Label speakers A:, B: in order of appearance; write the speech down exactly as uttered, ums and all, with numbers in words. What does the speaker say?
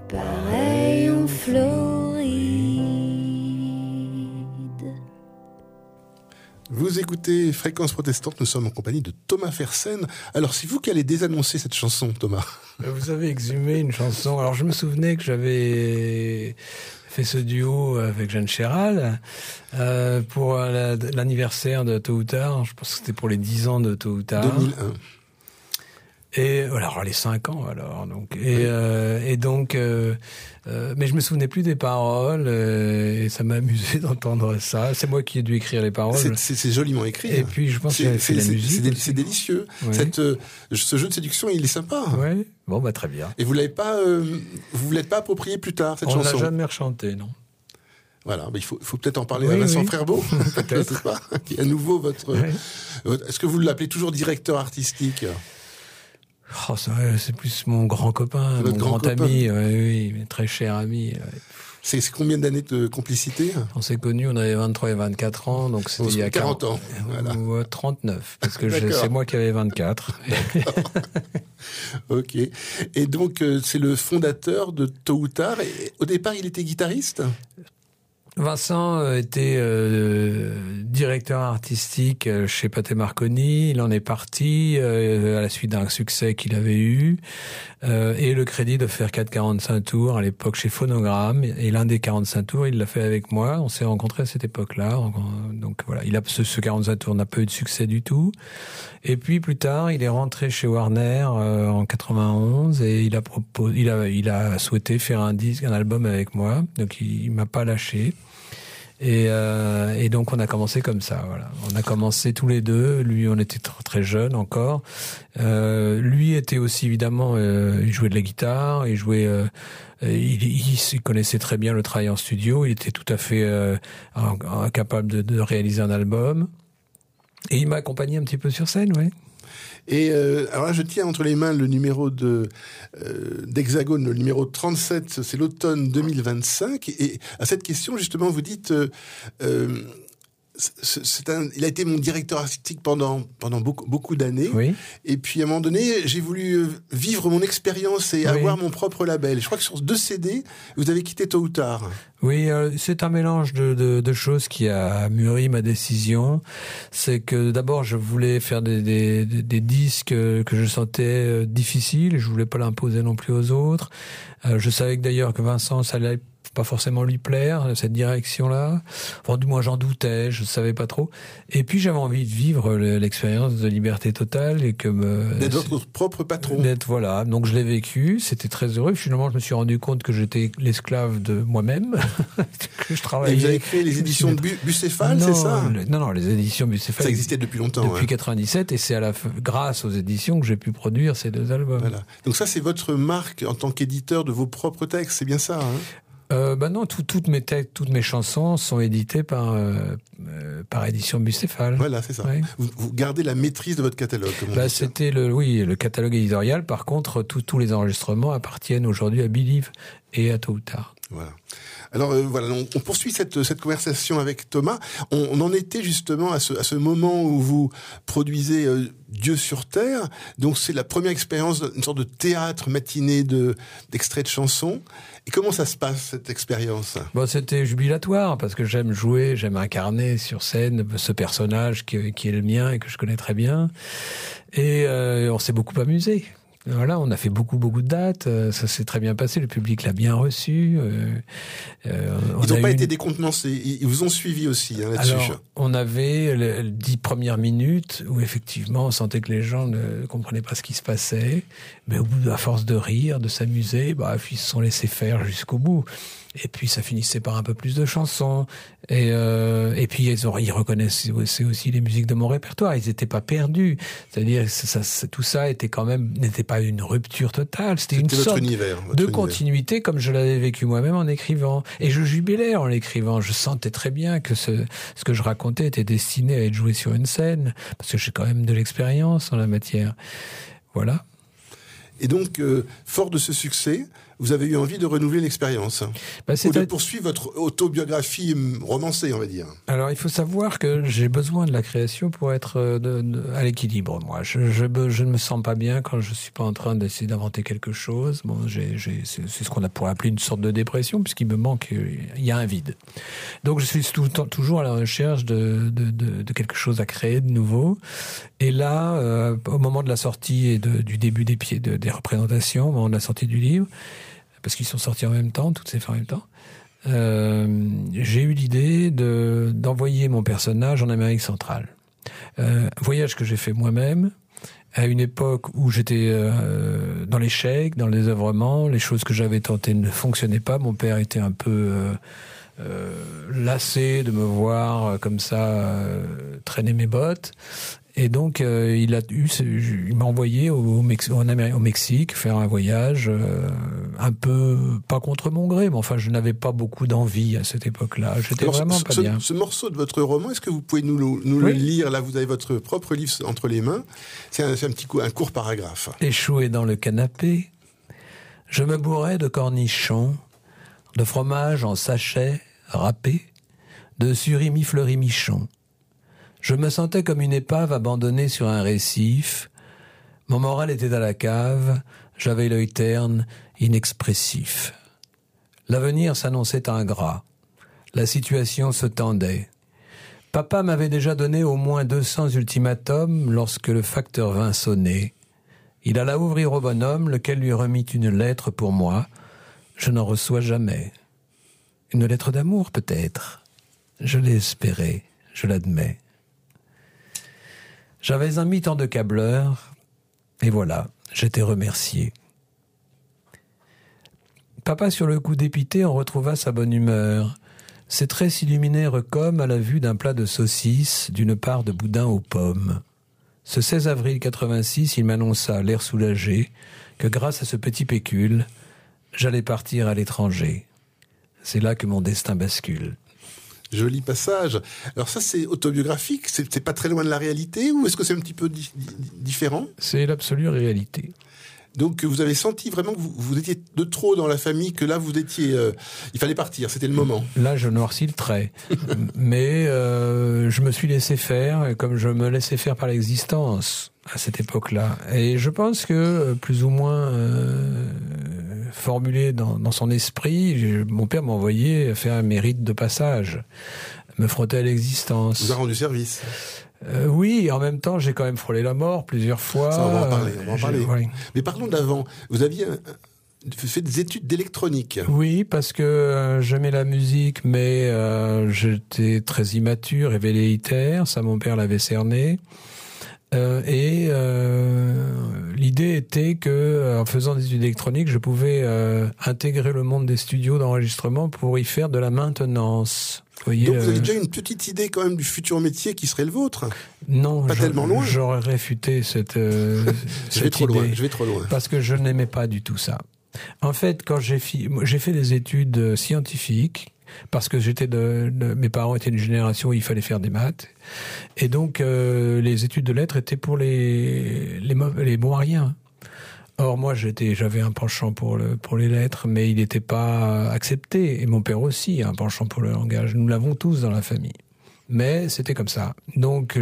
A: pareil en Floride.
B: Vous écoutez Fréquence Protestante, nous sommes en compagnie de Thomas Fersen. Alors, c'est vous qui allez désannoncer cette chanson, Thomas.
C: Vous avez exhumé une chanson. Alors, je me souvenais que j'avais fait ce duo avec Jeanne Chéral euh, pour la, l'anniversaire de Tôt ou Tard. Je pense que c'était pour les dix ans de Tôt ou Tard.
B: deux mille un.
C: Et alors les cinq ans alors donc et oui. euh, et donc euh, euh, mais je me souvenais plus des paroles euh, et ça m'a amusé d'entendre ça. C'est moi qui ai dû écrire les paroles.
B: C'est, c'est, c'est joliment écrit.
C: Et puis je pense que j'avais fait la musique.
B: C'est, c'est, c'est délicieux.
C: Oui.
B: Cette euh, ce jeu de séduction, il est sympa.
C: Ouais. Bon bah très bien.
B: Et vous l'avez pas euh, vous vous l'êtes pas approprié plus tard cette
C: On
B: chanson.
C: On l'a jamais rechanté, non.
B: Voilà, mais il faut, il faut peut-être en parler
C: oui,
B: à Vincent
C: oui.
B: Frerbeau, peut-être pas, qui est à nouveau votre,
C: oui.
B: votre. Est-ce que vous l'appelez toujours directeur artistique?
C: Oh, ça, c'est plus mon grand copain,
B: Votre
C: mon
B: grand,
C: grand
B: copain.
C: ami, oui, oui, très cher ami.
B: C'est, c'est combien d'années de complicité?
C: On s'est connus, on avait vingt-trois et vingt-quatre ans, donc c'était
B: on
C: il y a
B: quarante ans.
C: Voilà. Ou trente-neuf, parce que je, c'est moi qui avais vingt-quatre.
B: Ok. Et donc, euh, c'est le fondateur de Tôt ou Tard. Et au départ, il était guitariste?
C: Vincent était euh, directeur artistique chez Pathé Marconi. Il en est parti euh, à la suite d'un succès qu'il avait eu euh, et le crédit de faire quatre quarante-cinq tours à l'époque chez Phonogramme. Et l'un des quarante-cinq tours, il l'a fait avec moi. On s'est rencontrés à cette époque-là. Donc voilà, il a ce, ce quarante-cinq tours n'a pas eu de succès du tout. Et puis plus tard, il est rentré chez Warner euh, en quatre-vingt-onze et il a proposé, il a, il a souhaité faire un disque, un album avec moi. Donc il, il m'a pas lâché. Et, euh, et donc on a commencé comme ça. Voilà, on a commencé tous les deux. Lui, on était très, très jeunes encore. Euh, lui était aussi évidemment, euh, il jouait de la guitare, il jouait, euh, il, il, il connaissait très bien le travail en studio. Il était tout à fait euh, capable de, de réaliser un album. Et il m'a accompagné un petit peu sur scène, oui.
B: Et euh, alors là, je tiens entre les mains le numéro de euh, d'Hexagone, le numéro trente-sept, c'est l'automne deux mille vingt-cinq. Et à cette question, justement, vous dites, euh, euh, c'est, c'est un, il a été mon directeur artistique pendant pendant beaucoup beaucoup d'années.
C: Oui.
B: Et puis à un moment donné, j'ai voulu vivre mon expérience et oui. avoir mon propre label. Je crois que sur deux C D, vous avez quitté Tôt ou Tard.
C: Oui, euh, c'est un mélange de, de, de choses qui a mûri ma décision. C'est que d'abord, je voulais faire des, des, des disques que je sentais difficiles. Je voulais pas l'imposer non plus aux autres. Euh, je savais que d'ailleurs que Vincent, ça allait pas forcément lui plaire, cette direction-là. Enfin, du moins, j'en doutais, je savais pas trop. Et puis, j'avais envie de vivre l'expérience de liberté totale et que me...
B: D'être votre propre patron.
C: D'être, voilà. Donc, je l'ai vécu. C'était très heureux. Finalement, je me suis rendu compte que j'étais l'esclave de moi-même. que je travaillais.
B: Et vous avez créé les éditions de Bu- Bucéphale,
C: non,
B: c'est ça?
C: le, non, non, les éditions Bucéphale.
B: Ça existait depuis longtemps.
C: Depuis
B: hein.
C: quatre-vingt-dix-sept. Et c'est à la, grâce aux éditions que j'ai pu produire ces deux albums.
B: Voilà. Donc ça, c'est votre marque en tant qu'éditeur de vos propres textes. C'est bien ça, hein?
C: Euh, bah non, tout, toutes mes textes, toutes mes chansons sont éditées par euh, euh, par édition Bucéphale.
B: Voilà, c'est ça.
C: Oui.
B: Vous, vous gardez la maîtrise de votre catalogue. Comme on
C: bah,
B: dit.
C: c'était le oui le catalogue éditorial. Par contre, tous tous les enregistrements appartiennent aujourd'hui à Believe et à Tôt ou Tard.
B: Voilà. Alors euh, voilà, on, on poursuit cette cette conversation avec Thomas. On, on en était justement à ce à ce moment où vous produisez euh, Dieu sur terre. Donc c'est la première expérience, une sorte de théâtre matiné de d'extraits de chansons. Et comment ça se passe cette expérience?
C: Bon, c'était jubilatoire parce que j'aime jouer, j'aime incarner sur scène ce personnage qui, qui est le mien et que je connais très bien. Et euh, on s'est beaucoup amusé. Voilà, on a fait beaucoup, beaucoup de dates. Ça s'est très bien passé. Le public l'a bien reçu. Euh, euh,
B: Ils n'ont pas été
C: une...
B: décontenancés. Ils vous ont suivi aussi hein, là-dessus.
C: Alors, on avait les dix premières minutes où effectivement, on sentait que les gens ne comprenaient pas ce qui se passait. Mais au bout, à force de rire, de s'amuser, bah, ils se sont laissés faire jusqu'au bout. Et puis ça finissait par un peu plus de chansons. Et, euh, et puis ils, ont, ils reconnaissaient aussi les musiques de mon répertoire. Ils n'étaient pas perdus. C'est-à-dire que ça, ça, tout ça était quand même n'était pas une rupture totale. C'était, C'était une sorte
B: univers, votre
C: de
B: univers.
C: continuité comme je l'avais vécu moi-même en écrivant. Et je jubilais en l'écrivant. Je sentais très bien que ce, ce que je racontais était destiné à être joué sur une scène parce que j'ai quand même de l'expérience en la matière. Voilà.
B: Et donc, euh, fort de ce succès, vous avez eu envie de renouveler l'expérience.
C: Bah,
B: ou de poursuivre votre autobiographie romancée, on va dire.
C: Alors, il faut savoir que j'ai besoin de la création pour être de, de, à l'équilibre, moi. Je, je, je ne me sens pas bien quand je suis pas en train d'essayer d'inventer quelque chose. Bon, j'ai, j'ai, c'est, c'est ce qu'on a pourrait appeler une sorte de dépression, puisqu'il me manque, il y a un vide. Donc, je suis tout le temps, toujours à la recherche de, de, de, de quelque chose à créer de nouveau. Et là, euh, au moment de la sortie et de, du début des pieds, de, des représentations, au moment de la sortie du livre, parce qu'ils sont sortis en même temps, toutes ces fois en même temps, euh, j'ai eu l'idée de, d'envoyer mon personnage en Amérique centrale. Euh, voyage que j'ai fait moi-même, à une époque où j'étais euh, dans l'échec, dans le désœuvrement, les choses que j'avais tentées ne fonctionnaient pas. Mon père était un peu euh, euh, lassé de me voir comme ça euh, traîner mes bottes. Et donc, euh, il a eu, il m'a envoyé au, au, Mex- en Amérique, au Mexique faire un voyage euh, un peu, pas contre mon gré, mais enfin, je n'avais pas beaucoup d'envie à cette époque-là. J'étais
B: Alors,
C: vraiment
B: ce,
C: pas
B: ce,
C: bien.
B: Ce morceau de votre roman, est-ce que vous pouvez nous, nous oui. le lire? Là, vous avez votre propre livre entre les mains. C'est un, c'est un petit coup, un court paragraphe.
C: Échoué dans le canapé, je me bourrais de cornichons, de fromage en sachet râpé, de surimi fleuri michon. Je me sentais comme une épave abandonnée sur un récif. Mon moral était à la cave, j'avais l'œil terne, inexpressif. L'avenir s'annonçait ingrat. La situation se tendait. Papa m'avait déjà donné au moins deux cents ultimatums lorsque le facteur vint sonner. Il alla ouvrir au bonhomme, lequel lui remit une lettre pour moi. Je n'en reçois jamais. Une lettre d'amour, peut-être. Je l'ai espérée, je l'admets. J'avais un mi-temps de câbleur, et voilà, j'étais remercié. Papa, sur le coup dépité, en retrouva sa bonne humeur. Ses traits s'illuminèrent comme à la vue d'un plat de saucisses, d'une part de boudin aux pommes. Ce seize avril quatre-vingt-six, il m'annonça, l'air soulagé, que grâce à ce petit pécule, j'allais partir à l'étranger. C'est là que mon destin bascule.
B: Joli passage. Alors ça, c'est autobiographique, c'est, c'est pas très loin de la réalité, ou est-ce que c'est un petit peu di- di- différent?
C: C'est l'absolue réalité.
B: Donc vous avez senti vraiment que vous, vous étiez de trop dans la famille, que là vous étiez, euh, il fallait partir, c'était le moment.
C: Là, je noircis le trait, mais euh, je me suis laissé faire, comme je me laissais faire par l'existence à cette époque-là. Et je pense que plus ou moins euh, formulé dans, dans son esprit, je, mon père m'a envoyé faire un mérite de passage, me frotter à l'existence.
B: Vous a rendu service.
C: Euh, oui, et en même temps, j'ai quand même frôlé la mort plusieurs fois.
B: Ça, on va en parler. On va en parler.
C: Oui.
B: Mais parlons d'avant. Vous aviez un, fait des études d'électronique.
C: Oui, parce que euh, j'aimais la musique, mais euh, j'étais très immature et velléitaire. Ça, mon père l'avait cerné. Euh, et euh, l'idée était que, en faisant des études électroniques, je pouvais euh, intégrer le monde des studios d'enregistrement pour y faire de la maintenance. Vous voyez,
B: donc vous avez
C: euh...
B: déjà une petite idée quand même du futur métier qui serait le vôtre?
C: Non,
B: pas tellement loin.
C: J'aurais réfuté cette, euh,
B: je
C: cette
B: vais trop
C: idée,
B: loin. Je vais trop loin.
C: Parce que je n'aimais pas du tout ça. En fait, quand j'ai, fi... j'ai fait des études scientifiques, parce que j'étais de, de, mes parents étaient d'une génération où il fallait faire des maths, et donc euh, les études de lettres étaient pour les les, mauvais, les bons à rien. Or moi j'étais, j'avais un penchant pour le pour les lettres, mais il n'était pas accepté, et mon père aussi a un penchant pour le langage. Nous l'avons tous dans la famille, mais c'était comme ça. Donc